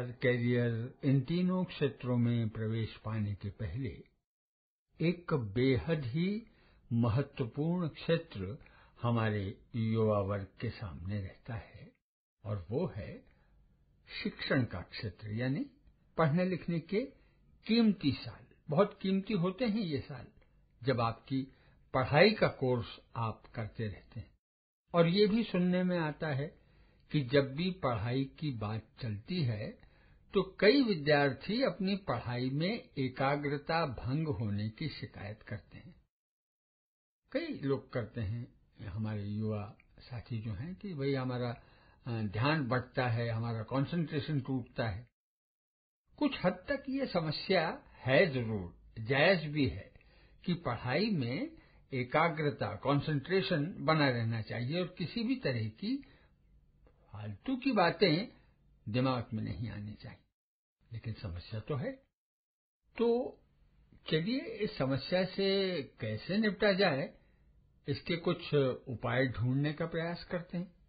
रोजगार, कैरियर, इन तीनों क्षेत्रों में प्रवेश पाने के पहले एक बेहद ही महत्वपूर्ण क्षेत्र हमारे युवा वर्ग के सामने रहता है, और वो है शिक्षण का क्षेत्र, यानी पढ़ने लिखने के कीमती साल। बहुत कीमती होते हैं ये साल, जब आपकी पढ़ाई का कोर्स आप करते रहते हैं। और ये भी सुनने में आता है कि जब भी पढ़ाई की बात चलती है तो कई विद्यार्थी अपनी पढ़ाई में एकाग्रता भंग होने की शिकायत करते हैं। कई लोग करते हैं, हमारे युवा साथी जो हैं, कि भाई हमारा ध्यान बढ़ता है, हमारा कंसंट्रेशन टूटता है। कुछ हद तक ये समस्या है, जरूर जायज भी है कि पढ़ाई में एकाग्रता, कंसंट्रेशन बना रहना चाहिए और किसी भी तरह की फालतू की बातें दिमाग में नहीं आनी चाहिए। लेकिन समस्या तो है। तो चलिए इस समस्या से कैसे निपटा जाए, इसके कुछ उपाय ढूंढने का प्रयास करते हैं।